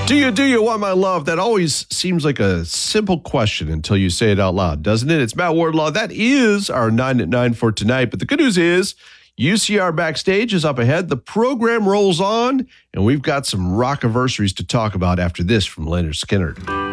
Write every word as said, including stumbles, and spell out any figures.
Do you, do you want my love? That always seems like a simple question until you say it out loud, doesn't it? It's Matt Wardlaw. That is our nine at nine for tonight. But the good news is U C R Backstage is up ahead. The program rolls on, and we've got some rock-iversаries to talk about after this from Leonard Skinner.